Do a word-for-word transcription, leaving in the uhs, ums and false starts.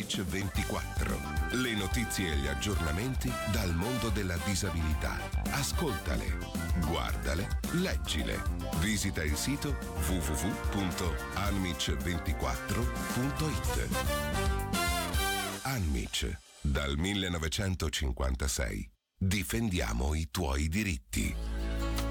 Anmic ventiquattro. Le notizie e gli aggiornamenti dal mondo della disabilità. Ascoltale, guardale, leggile. Visita il sito w w w punto anmic ventiquattro punto it. Anmic, dal millenovecentocinquantasei. Difendiamo i tuoi diritti.